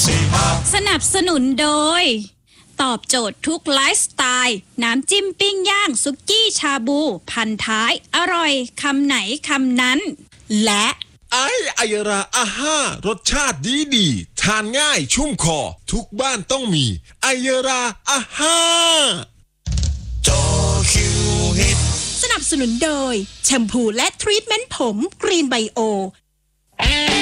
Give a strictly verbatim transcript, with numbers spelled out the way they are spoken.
สนับสนุนโดยตอบโจทย์ทุกไลฟ์สไตล์น้ำจิ้มปิ้งย่างซุกี้ชาบูพันท้ายอร่อยคำไหนคำนั้นและไอไอราอาห้ารสชาติดีดีทานง่ายชุ่มคอทุกบ้านต้องมีไอราอาห้าโตคิวฮิตสนับสนุนโดยแชมพูและทรีทเมนต์ผมกรีนไบโอ